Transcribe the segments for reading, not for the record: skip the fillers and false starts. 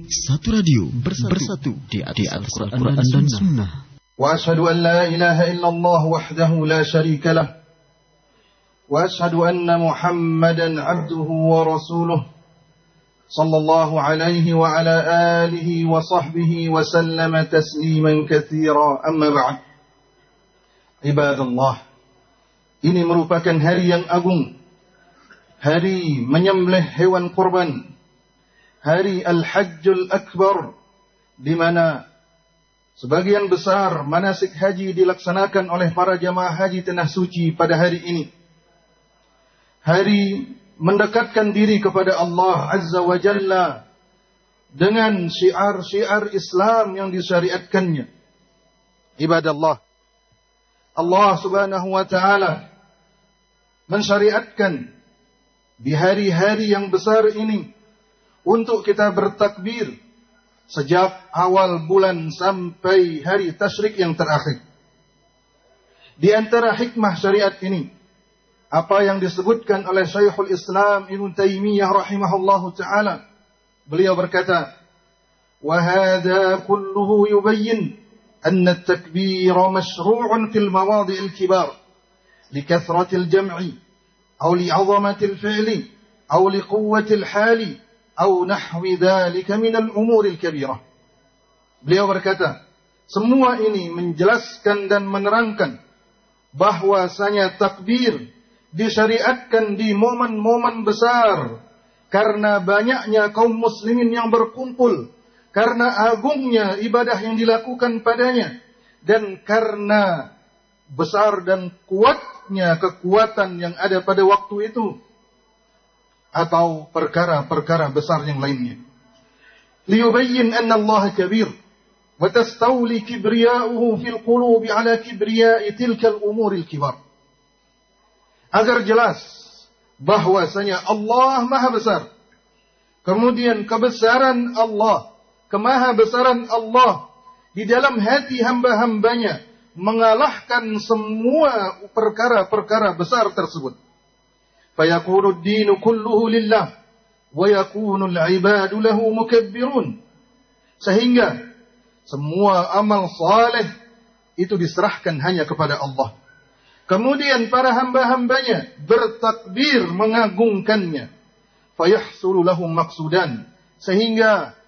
Satu radio bersatu di atas Al-Quran dan Sunnah. Wa ashhadu an la ilaha illallah wahdahu la syarika lah. Wa ashhadu anna Muhammadan abduhu wa rasuluh. Sallallahu alaihi wa ala alihi wa sahbihi wa sallama tasliman katsira. Amma ba'd. Ibadallah. Ini merupakan hari yang agung. Hari menyembelih hewan kurban. Hari Al-Hajjul Akbar, di mana sebagian besar manasik haji dilaksanakan oleh para jamaah haji tanah suci pada hari ini. Hari mendekatkan diri kepada Allah Azza wa Jalla dengan syiar-syiar Islam yang disyariatkannya. Ibadallah, Allah Subhanahu wa Ta'ala mensyariatkan di hari-hari yang besar ini untuk kita bertakbir sejak awal bulan sampai hari tasyrik yang terakhir. Di antara hikmah syariat ini, apa yang disebutkan oleh Syekhul Islam Ibnu Taimiyah rahimahullahu taala, beliau berkata, "Wa hadha kulluhu yubayyin anna at-takbir mashru'un fil mawadi' al-kibar likathrati al-jam'i aw li'azamati al-fi'li aw liquwwati al-hali atau nahwi dzalika minal umuril kabirah." Beliau berkata, semua ini menjelaskan dan menerangkan bahwasanya takbir disyariatkan di momen-momen besar karena banyaknya kaum muslimin yang berkumpul, karena agungnya ibadah yang dilakukan padanya, dan karena besar dan kuatnya kekuatan yang ada pada waktu itu, atau perkara-perkara besar yang lainnya. Liyubayyin anna Allah kabir wa tastawli kibriya'uhu fil qulubi ala kibriya'i tilka al-umuril kibar. Agar jelas bahwasanya Allah Maha Besar. Kemudian kebesaran Allah, kemahabesaran Allah di dalam hati hamba-hambanya mengalahkan semua perkara-perkara besar tersebut. فَيَكُونُ الدِّينُ كُلُّهُ لِلَّهِ وَيَكُونُ الْعِبَادُ لَهُ مُكَبِّرُونَ. Sehingga semua amal saleh itu diserahkan hanya kepada Allah. Kemudian para hamba-hambanya bertakbir mengagungkannya. فَيَحْصُلُ لَهُمْ مَقْصُودًا. Sehingga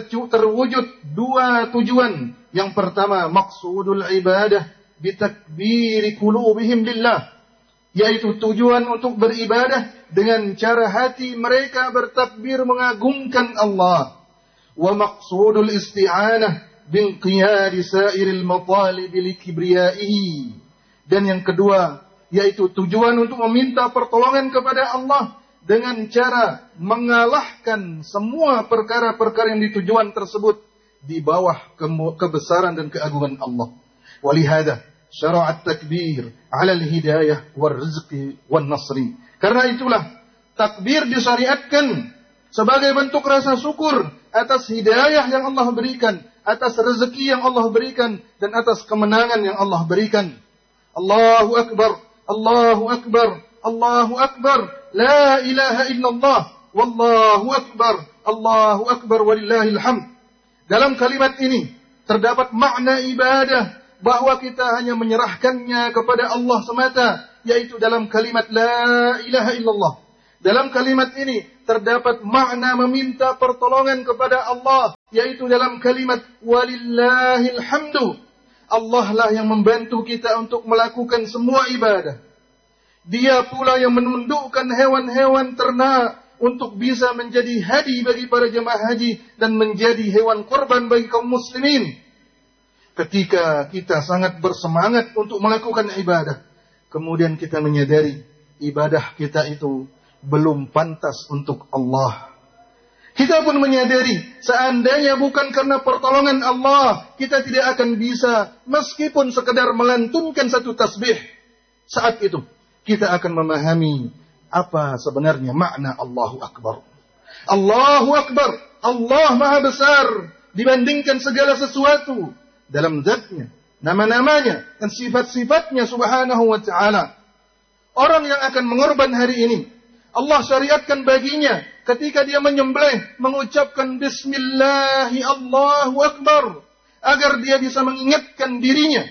terwujud dua tujuan. Yang pertama, maqsudul ibadah bitakbiri qulubihim lillah, yaitu tujuan untuk beribadah dengan cara hati mereka bertakbir mengagungkan Allah. Wa maqsudul isti'anah binqiyadi sairil matalib likibriyaihi. Dan yang kedua, yaitu tujuan untuk meminta pertolongan kepada Allah dengan cara mengalahkan semua perkara-perkara yang ditujuan tersebut di bawah kebesaran dan keagungan Allah. Walihada syara'at takbir 'ala al-hidayah war-rizqi wan-nasri. Karena itulah takbir disyariatkan sebagai bentuk rasa syukur atas hidayah yang Allah berikan, atas rezeki yang Allah berikan, dan atas kemenangan yang Allah berikan. Allahu akbar, Allahu akbar, Allahu akbar, la ilaha illallah, wallahu akbar, Allahu akbar walillahil hamd. Dalam kalimat ini terdapat makna ibadah, bahwa kita hanya menyerahkannya kepada Allah semata, yaitu dalam kalimat la ilaha illallah. Dalam kalimat ini terdapat makna meminta pertolongan kepada Allah, yaitu dalam kalimat walillahil hamdu. Allah lah yang membantu kita untuk melakukan semua ibadah. Dia pula yang menundukkan hewan-hewan ternak untuk bisa menjadi hadi bagi para jemaah haji dan menjadi hewan korban bagi kaum muslimin. Ketika kita sangat bersemangat untuk melakukan ibadah, kemudian kita menyadari ibadah kita itu belum pantas untuk Allah. Kita pun menyadari seandainya bukan karena pertolongan Allah, kita tidak akan bisa meskipun sekedar melantunkan satu tasbih. Saat itu kita akan memahami apa sebenarnya makna Allahu Akbar. Allahu Akbar, Allah Maha Besar dibandingkan segala sesuatu. Dalam zatnya, nama-namanya, dan sifat-sifatnya subhanahu wa ta'ala. Orang yang akan mengorban hari ini, Allah syariatkan baginya ketika dia menyembelih mengucapkan Bismillahi Allahu Akbar, agar dia bisa mengingatkan dirinya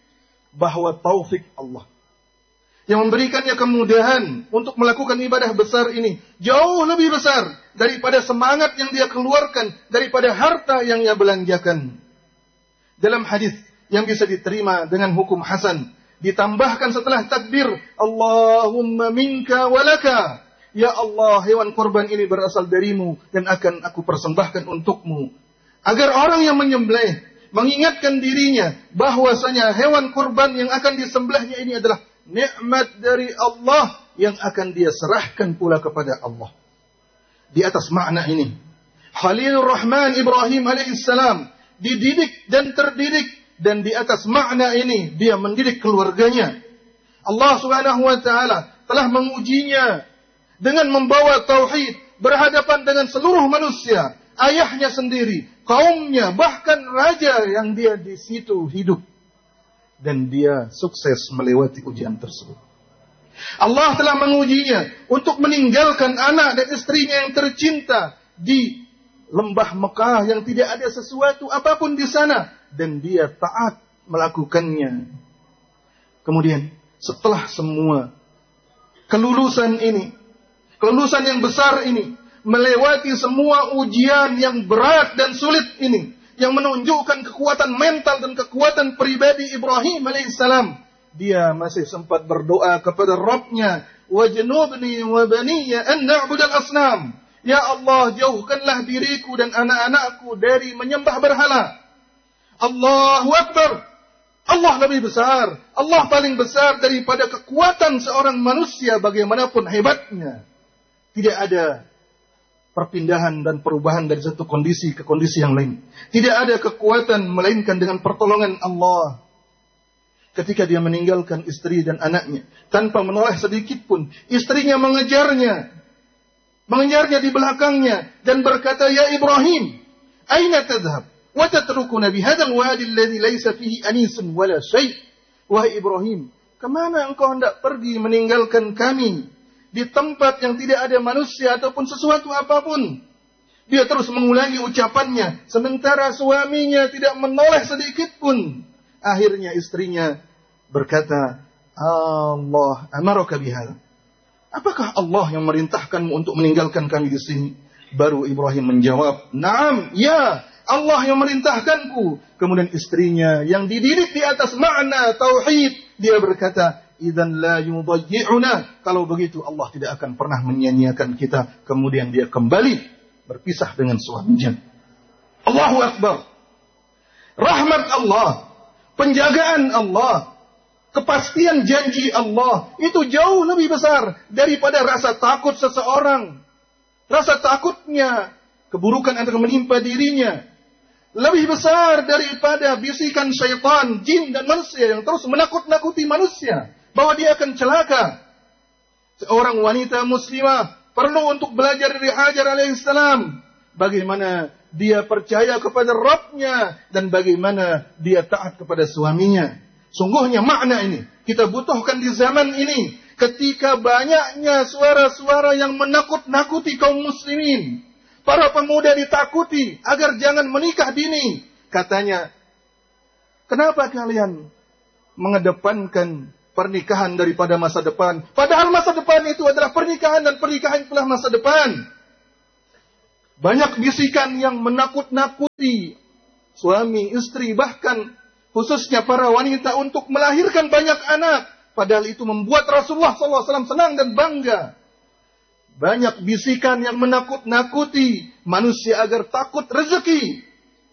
bahwa taufik Allah yang memberikannya kemudahan untuk melakukan ibadah besar ini jauh lebih besar daripada semangat yang dia keluarkan, daripada harta yang ia belanjakan. Dalam hadis yang bisa diterima dengan hukum hasan, ditambahkan setelah takbir, Allahumma minka walaka. Ya Allah, hewan kurban ini berasal darimu dan akan aku persembahkan untukmu. Agar orang yang menyembelih mengingatkan dirinya bahwasanya hewan kurban yang akan disembelihnya ini adalah nikmat dari Allah yang akan dia serahkan pula kepada Allah. Di atas makna ini, Khalilur Rahman Ibrahim alaihissalam dididik dan terdidik, dan di atas makna ini dia mendidik keluarganya. Allah Subhanahu wa taala telah mengujinya dengan membawa tauhid berhadapan dengan seluruh manusia, ayahnya sendiri, kaumnya, bahkan raja yang dia di situ hidup. Dan dia sukses melewati ujian tersebut. Allah telah mengujinya untuk meninggalkan anak dan istrinya yang tercinta di lembah Mekah yang tidak ada sesuatu apapun di sana, dan dia taat melakukannya. Kemudian setelah semua kelulusan ini, kelulusan yang besar ini, melewati semua ujian yang berat dan sulit ini, yang menunjukkan kekuatan mental dan kekuatan pribadi Ibrahim alaihissalam, dia masih sempat berdoa kepada Rabbnya, wajnubni wa baniya an na'budal asnam. Ya Allah, jauhkanlah diriku dan anak-anakku dari menyembah berhala. Allahu Akbar. Allah lebih besar. Allah paling besar daripada kekuatan seorang manusia bagaimanapun hebatnya. Tidak ada perpindahan dan perubahan dari satu kondisi ke kondisi yang lain. Tidak ada kekuatan melainkan dengan pertolongan Allah. Ketika dia meninggalkan istri dan anaknya tanpa menoleh sedikit pun, istrinya mengejarnya di belakangnya dan berkata, "Ya Ibrahim, aina tadhhab wa tatrukuna bi hadzal wadi alladhi laysa fihi anisun wala syai'?" Wahai Ibrahim, kemana engkau hendak pergi meninggalkan kami di tempat yang tidak ada manusia ataupun sesuatu apapun? Dia terus mengulangi ucapannya, sementara suaminya tidak menoleh sedikit pun. Akhirnya istrinya berkata, Allah amaraka bihadza. Apakah Allah yang merintahkanmu untuk meninggalkan kami di sini? Baru Ibrahim menjawab, Naam, ya, Allah yang merintahkanku. Kemudian istrinya yang dididik di atas makna tauhid, dia berkata, Idzan la yudayyi'una. Kalau begitu Allah tidak akan pernah menyia-nyiakan kita. Kemudian dia kembali berpisah dengan suaminya. Allahu Akbar. Rahmat Allah, penjagaan Allah, kepastian janji Allah itu jauh lebih besar daripada rasa takut seseorang. Rasa takutnya keburukan yang akan menimpa dirinya lebih besar daripada bisikan syaitan, jin dan manusia yang terus menakut-nakuti manusia bahwa dia akan celaka. Seorang wanita muslimah perlu untuk belajar dari Hajar alaihissalam bagaimana dia percaya kepada Rabbnya dan bagaimana dia taat kepada suaminya. Sungguhnya makna ini kita butuhkan di zaman ini ketika banyaknya suara-suara yang menakut-nakuti kaum muslimin. Para pemuda ditakuti agar jangan menikah dini. Katanya, kenapa kalian mengedepankan pernikahan daripada masa depan? Padahal masa depan itu adalah pernikahan dan pernikahan itulah masa depan. Banyak bisikan yang menakut-nakuti suami, istri, bahkan khususnya para wanita untuk melahirkan banyak anak. Padahal itu membuat Rasulullah SAW senang dan bangga. Banyak bisikan yang menakut-nakuti manusia agar takut rezeki.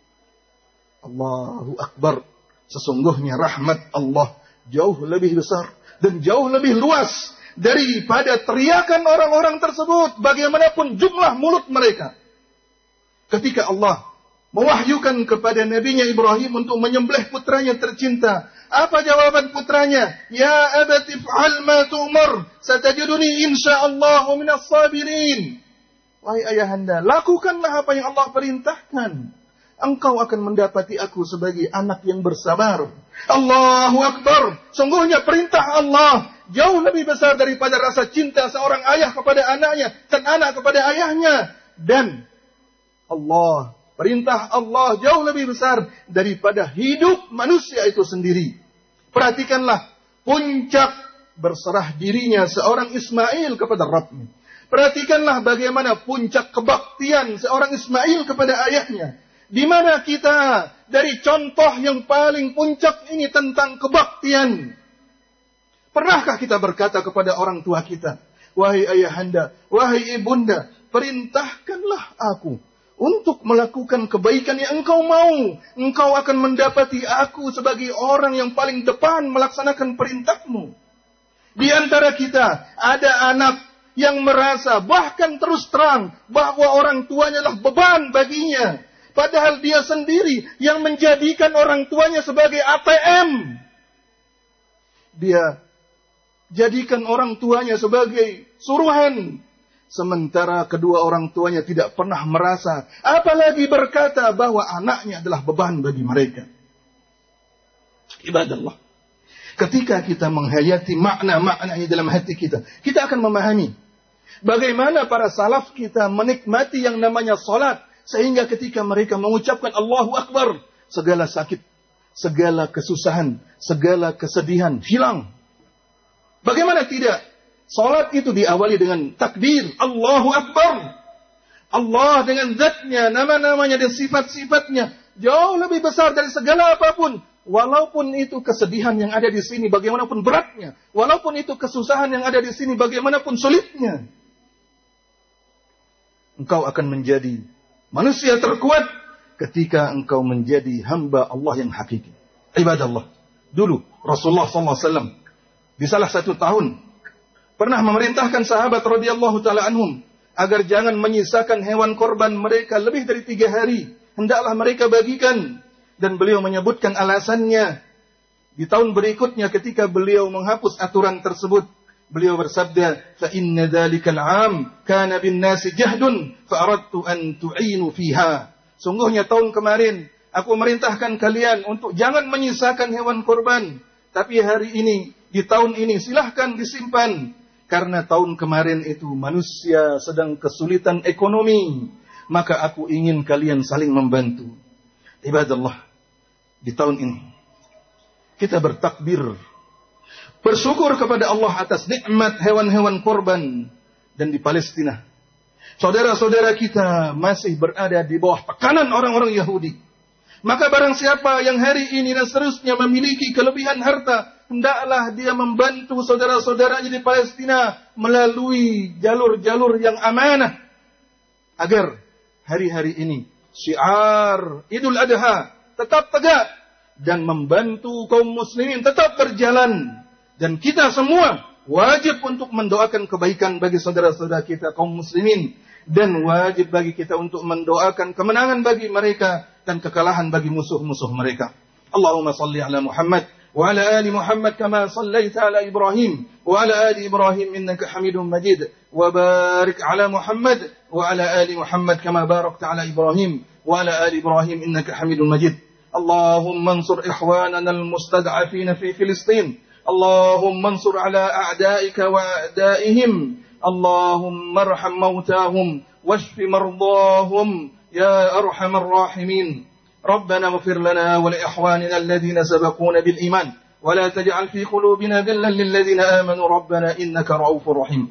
Allahu Akbar. Sesungguhnya rahmat Allah jauh lebih besar dan jauh lebih luas daripada teriakan orang-orang tersebut bagaimanapun jumlah mulut mereka. Ketika Allah mewahyukan kepada nabinya Ibrahim untuk menyembelih putranya tercinta, apa jawaban putranya? Ya abati fa'al ma tu'mar, satajiduni insyaallah minas sabirin. Wahai ayahanda, lakukanlah apa yang Allah perintahkan. Engkau akan mendapati aku sebagai anak yang bersabar. Allahu Akbar. Sungguhnya perintah Allah jauh lebih besar daripada rasa cinta seorang ayah kepada anaknya dan anak kepada ayahnya. Dan Allah, perintah Allah jauh lebih besar daripada hidup manusia itu sendiri. Perhatikanlah puncak berserah dirinya seorang Ismail kepada Rabbnya. Perhatikanlah bagaimana puncak kebaktian seorang Ismail kepada ayahnya. Di mana kita dari contoh yang paling puncak ini tentang kebaktian. Pernahkah kita berkata kepada orang tua kita, wahai ayahanda, wahai ibunda, perintahkanlah aku untuk melakukan kebaikan yang engkau mau. Engkau akan mendapati aku sebagai orang yang paling depan melaksanakan perintahmu. Di antara kita ada anak yang merasa bahkan terus terang bahwa orang tuanya adalah beban baginya. Padahal dia sendiri yang menjadikan orang tuanya sebagai ATM. Dia jadikan orang tuanya sebagai suruhan. Sementara kedua orang tuanya tidak pernah merasa, apalagi berkata bahwa anaknya adalah beban bagi mereka. Ibadallah. Ketika kita menghayati makna-maknanya dalam hati kita, kita akan memahami bagaimana para salaf kita menikmati yang namanya salat. Sehingga ketika mereka mengucapkan Allahu Akbar, segala sakit, segala kesusahan, segala kesedihan hilang. Bagaimana tidak? Salat itu diawali dengan takbir, Allahu Akbar. Allah dengan zatnya, nama-namanya dan sifat-sifatnya jauh lebih besar dari segala apapun. Walaupun itu kesedihan yang ada di sini, bagaimanapun beratnya. Walaupun itu kesusahan yang ada di sini, bagaimanapun sulitnya. Engkau akan menjadi manusia terkuat ketika engkau menjadi hamba Allah yang hakiki. Ibadallah. Dulu Rasulullah SAW di salah satu tahun pernah memerintahkan sahabat radhiyallahu taala anhum agar jangan menyisakan hewan korban mereka lebih dari 3 hari. Hendaklah mereka bagikan. Dan beliau menyebutkan alasannya. Di tahun berikutnya ketika beliau menghapus aturan tersebut, beliau bersabda, "Fa inna dzalikal 'am kana bin nasi jahdun fa aradtu an tu'inu fiha." Sungguhnya tahun kemarin aku merintahkan kalian untuk jangan menyisakan hewan korban, tapi hari ini, di tahun ini silahkan disimpan karena tahun kemarin itu manusia sedang kesulitan ekonomi, maka aku ingin kalian saling membantu. Ibadallah, di tahun ini kita bertakbir, bersyukur kepada Allah atas nikmat hewan-hewan korban. Dan di Palestina, saudara-saudara kita masih berada di bawah tekanan orang-orang Yahudi. Maka barang siapa yang hari ini dan seterusnya memiliki kelebihan harta, hendaklah dia membantu saudara-saudaranya di Palestina melalui jalur-jalur yang amanah. Agar hari-hari ini syiar Idul Adha tetap tegak dan membantu kaum muslimin tetap berjalan. Dan kita semua wajib untuk mendoakan kebaikan bagi saudara-saudara kita kaum muslimin. Dan wajib bagi kita untuk mendoakan kemenangan bagi mereka dan kekalahan bagi musuh-musuh mereka. Allahumma salli ala Muhammad wa ala ali Muhammad kama sallaita ala Ibrahim wa ala ali Ibrahim innaka Hamidum Majid. Wa barik ala Muhammad wa ala ali Muhammad kama barakta ala Ibrahim wa ala ali Ibrahim innaka Hamidum Majid. Allahumma ansur ikhwanana al-mustad'afin fi Filistin. اللهم انصر على أعدائك وأعدائهم اللهم ارحم موتاهم واشف مرضاهم يا أرحم الراحمين ربنا اغفر لنا ولإخواننا الذين سبقونا بالإيمان ولا تجعل في قلوبنا غلا للذين آمنوا ربنا إنك رؤوف رحيم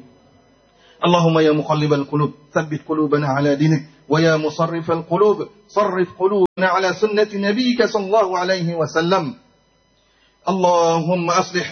اللهم يا مقلب القلوب ثبت قلوبنا على دينك ويا مصرف القلوب صرف قلوبنا على سنة نبيك صلى الله عليه وسلم اللهم أصلح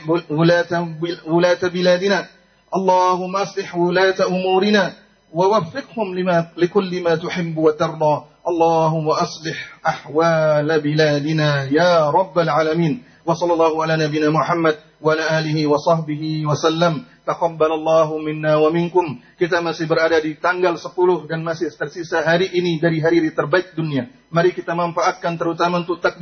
ولاة بلادنا اللهم أصلح ولاة أمورنا ووفقهم لكل ما تحب وترضى اللهم أصلح أحوال بلادنا يا رب العالمين وصلى الله على نبينا محمد وعلى آله وصحبه وسلم تقبل الله منا ومنكم. Kita masih berada di tanggal 10 dan masih tersisa hari ini dari hari terbaik dunia. Mari kita manfaatkan terutama untuk takbir